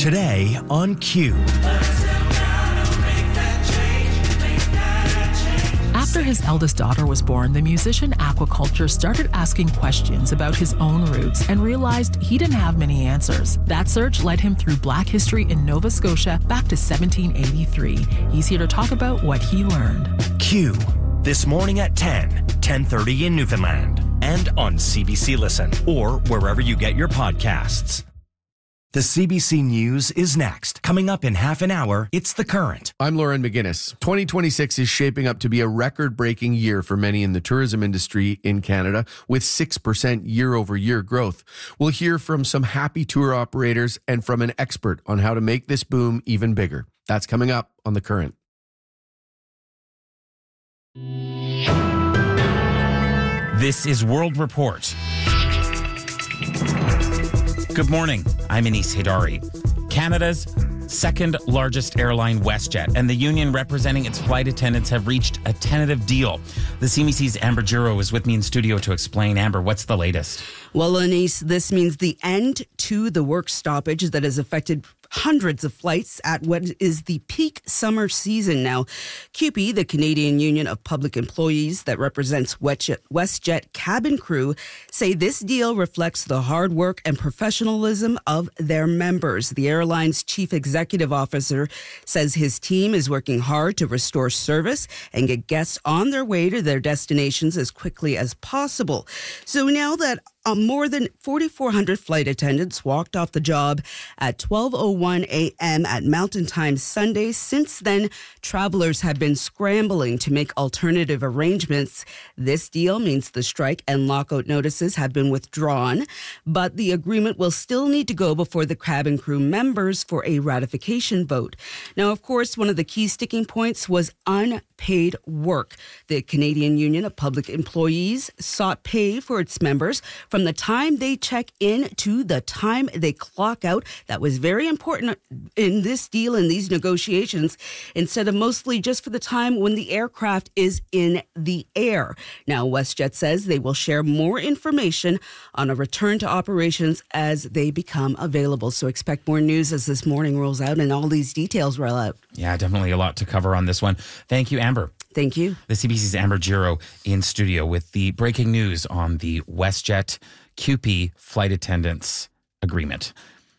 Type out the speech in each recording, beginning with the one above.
Today on Q. After his eldest daughter was born, the musician Aquaculture started asking questions about his own roots and realized he didn't have many answers. That search led him through Black history in Nova Scotia back to 1783. He's here to talk about what he learned. Q. This morning at 10:30 in Newfoundland, and on CBC Listen, or wherever you get your podcasts. The CBC News is next. Coming up in half an hour, it's The Current. I'm Lauren McGinnis. 2026 is shaping up to be a record-breaking year for many in the tourism industry in Canada, with 6% year-over-year growth. We'll hear from some happy tour operators and from an expert on how to make this boom even bigger. That's coming up on The Current. This is World Report. Good morning. I'm Anis Haidari. Canada's second largest airline, WestJet, and the union representing its flight attendants have reached a tentative deal. The CBC's Amber Giro is with me in studio to explain. Amber, what's the latest? Well, Anis, this means the end to the work stoppage that has affected hundreds of flights at what is the peak summer season now. CUPE, the Canadian Union of Public Employees that represents WestJet cabin crew, say this deal reflects the hard work and professionalism of their members. The airline's chief executive officer says his team is working hard to restore service and get guests on their way to their destinations as quickly as possible. So now that more than 4,400 flight attendants walked off the job at 12:01 a.m. at Mountain Time Sunday. Since then, travelers have been scrambling to make alternative arrangements. This deal means the strike and lockout notices have been withdrawn, but the agreement will still need to go before the cabin crew members for a ratification vote. Now, of course, one of the key sticking points was unpaid work. The Canadian Union of Public Employees sought pay for its members from the time they check in to the time they clock out. That was very important in this deal, in these negotiations, instead of mostly just for the time when the aircraft is in the air. Now, WestJet says they will share more information on a return to operations as they become available. So expect more news as this morning rolls out and all these details roll out. Yeah, definitely a lot to cover on this one. Thank you, Amber. Thank you. The CBC's Amber Giro in studio with the breaking news on the WestJet CUPE flight attendants agreement.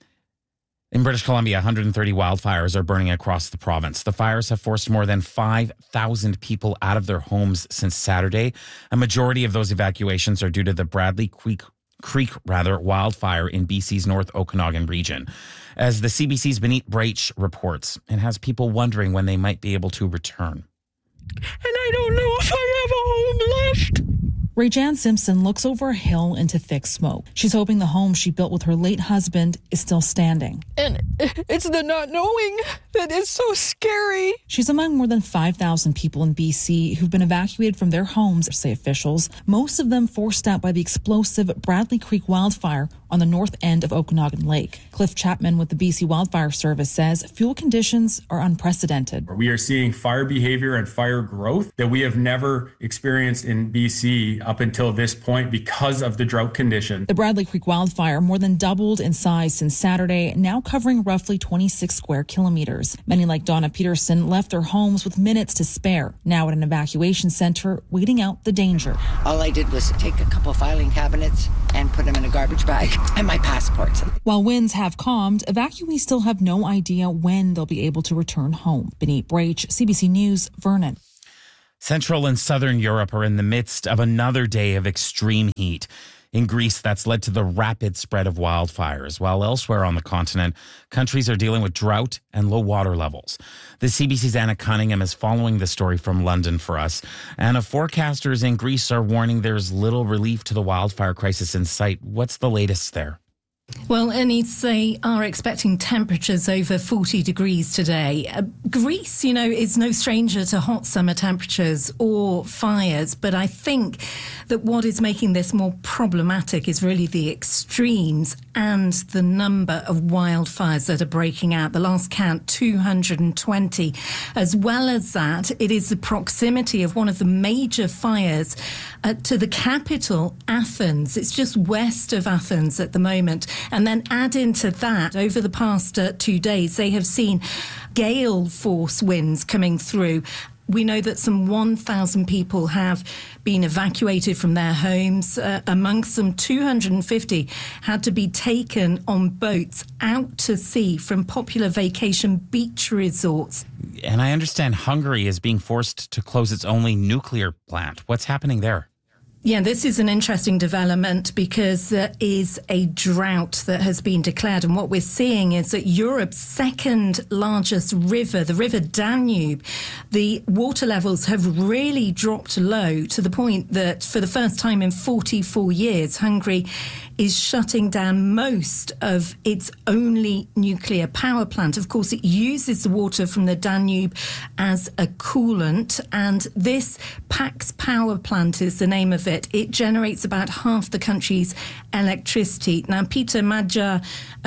In British Columbia, 130 wildfires are burning across the province. The fires have forced more than 5,000 people out of their homes since Saturday. A majority of those evacuations are due to the Bradley Creek wildfire in BC's North Okanagan region. As the CBC's Benit Brach reports, it has people wondering when they might be able to return. And I don't know if I have a home left. Ray-Jan Simpson looks over a hill into thick smoke. She's hoping the home she built with her late husband is still standing. And it's the not knowing that is so scary. She's among more than 5,000 people in BC who've been evacuated from their homes, say officials, most of them forced out by the explosive Bradley Creek wildfire on the north end of Okanagan Lake. Cliff Chapman with the BC Wildfire Service says fuel conditions are unprecedented. We are seeing fire behavior and fire growth that we have never experienced in BC up until this point because of the drought condition. The Bradley Creek wildfire more than doubled in size since Saturday, now covering roughly 26 square kilometers. Many like Donna Peterson left their homes with minutes to spare, now at an evacuation center waiting out the danger. All I did was take a couple filing cabinets and put them in a garbage bag and my passports. While winds have calmed, evacuees still have no idea when they'll be able to return home. Benit Brach, CBC News, Vernon. Central and Southern Europe are in the midst of another day of extreme heat. In Greece, that's led to the rapid spread of wildfires, while elsewhere on the continent, countries are dealing with drought and low water levels. The CBC's Anna Cunningham is following the story from London for us. Anna, forecasters in Greece are warning there's little relief to the wildfire crisis in sight. What's the latest there? Well, Anis, they are expecting temperatures over 40 degrees today. Greece, is no stranger to hot summer temperatures or fires, but I think that what is making this more problematic is really the extremes and the number of wildfires that are breaking out. The last count, 220. As well as that, it is the proximity of one of the major fires to the capital, Athens. It's just west of Athens at the moment. And then add into that, over the past 2 days, they have seen gale force winds coming through. We know that some 1,000 people have been evacuated from their homes. Amongst them, 250 had to be taken on boats out to sea from popular vacation beach resorts. And I understand Hungary is being forced to close its only nuclear plant. What's happening there? Yeah, this is an interesting development because there is a drought that has been declared. And what we're seeing is that Europe's second largest river, the River Danube, the water levels have really dropped low to the point that for the first time in 44 years, Hungary is shutting down most of its only nuclear power plant. Of course, it uses the water from the Danube as a coolant, and this Pax power plant is the name of it. It generates about half the country's electricity. Now, Peter Magyar,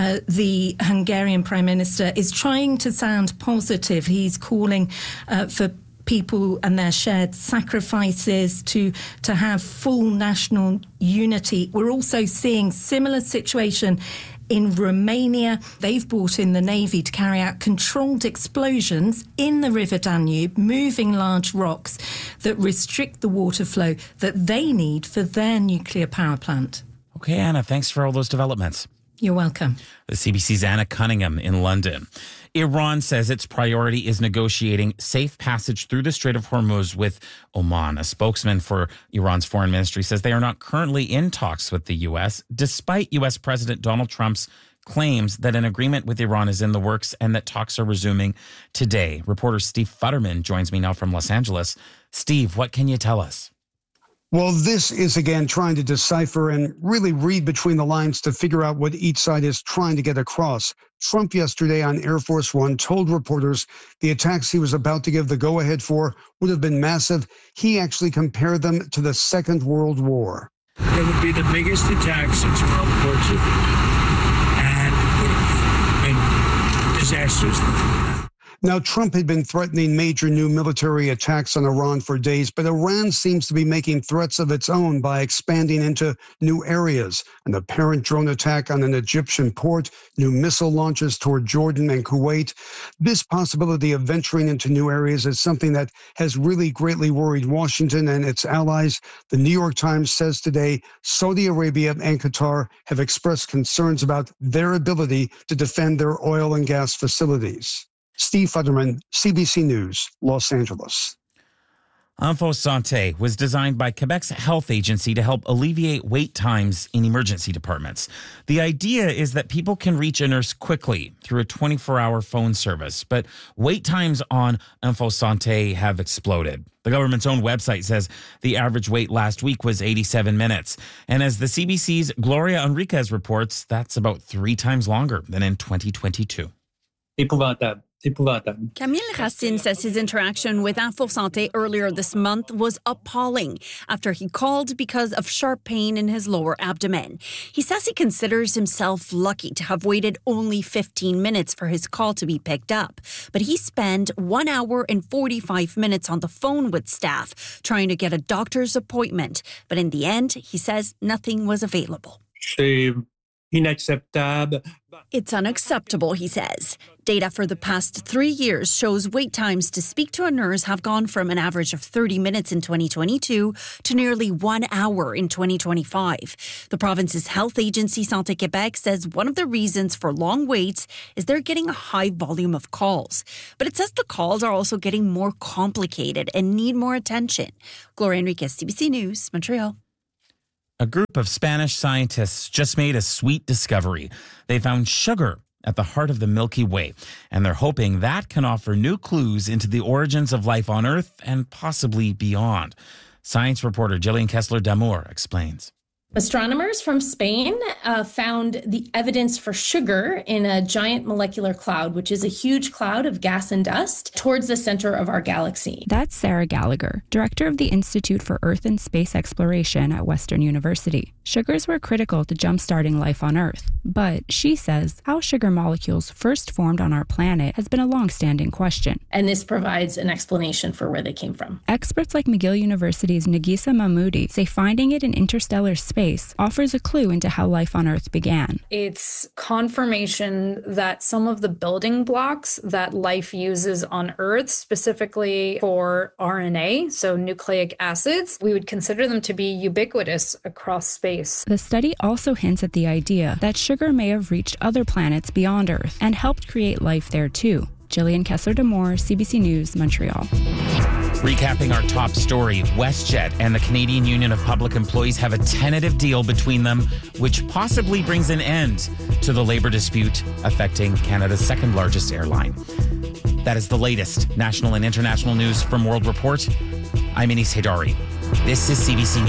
the Hungarian Prime Minister, is trying to sound positive. He's calling for people and their shared sacrifices to have full national unity. We're also seeing similar situation in Romania. They've brought in the Navy to carry out controlled explosions in the River Danube, moving large rocks that restrict the water flow that they need for their nuclear power plant. Okay, Anna, thanks for all those developments. You're welcome. The CBC's Anna Cunningham in London. Iran says its priority is negotiating safe passage through the Strait of Hormuz with Oman. A spokesman for Iran's foreign ministry says they are not currently in talks with the U.S., despite U.S. President Donald Trump's claims that an agreement with Iran is in the works and that talks are resuming today. Reporter Steve Futterman joins me now from Los Angeles. Steve, what can you tell us? Well, this is, again, trying to decipher and really read between the lines to figure out what each side is trying to get across. Trump yesterday on Air Force One told reporters the attacks he was about to give the go-ahead for would have been massive. He actually compared them to the Second World War. It would be the biggest attack since World War II, and would have been disastrous. Now, Trump had been threatening major new military attacks on Iran for days, but Iran seems to be making threats of its own by expanding into new areas. An apparent drone attack on an Egyptian port, new missile launches toward Jordan and Kuwait. This possibility of venturing into new areas is something that has really greatly worried Washington and its allies. The New York Times says today Saudi Arabia and Qatar have expressed concerns about their ability to defend their oil and gas facilities. Steve Futterman, CBC News, Los Angeles. Info Santé was designed by Quebec's health agency to help alleviate wait times in emergency departments. The idea is that people can reach a nurse quickly through a 24-hour phone service, but wait times on Info Santé have exploded. The government's own website says the average wait last week was 87 minutes. And as the CBC's Gloria Enriquez reports, that's about 3 times longer than in 2022. Camille Racine says his interaction with Info Santé earlier this month was appalling after he called because of sharp pain in his lower abdomen. He says he considers himself lucky to have waited only 15 minutes for his call to be picked up, but he spent 1 hour and 45 minutes on the phone with staff trying to get a doctor's appointment. But in the end, he says nothing was available. It's unacceptable, he says. Data for the past 3 years shows wait times to speak to a nurse have gone from an average of 30 minutes in 2022 to nearly 1 hour in 2025. The province's health agency, Santé Québec, says one of the reasons for long waits is they're getting a high volume of calls. But it says the calls are also getting more complicated and need more attention. Gloria Enriquez, CBC News, Montreal. A group of Spanish scientists just made a sweet discovery. They found sugar at the heart of the Milky Way, and they're hoping that can offer new clues into the origins of life on Earth and possibly beyond. Science reporter Jillian Kessler-Damour explains. Astronomers from Spain found the evidence for sugar in a giant molecular cloud, which is a huge cloud of gas and dust towards the center of our galaxy. That's Sarah Gallagher, director of the Institute for Earth and Space Exploration at Western University. Sugars were critical to jump-starting life on Earth, but she says how sugar molecules first formed on our planet has been a long-standing question. And this provides an explanation for where they came from. Experts like McGill University's Nagisa Mahmoudi say finding it in interstellar space offers a clue into how life on Earth began. It's confirmation that some of the building blocks that life uses on Earth, specifically for RNA, so nucleic acids, we would consider them to be ubiquitous across space. The study also hints at the idea that sugar may have reached other planets beyond Earth and helped create life there too. Jillian Kessler-Demore, CBC News, Montreal. Recapping our top story, WestJet and the Canadian Union of Public Employees have a tentative deal between them, which possibly brings an end to the labor dispute affecting Canada's second largest airline. That is the latest national and international news from World Report. I'm Anis Haydari. This is CBC News.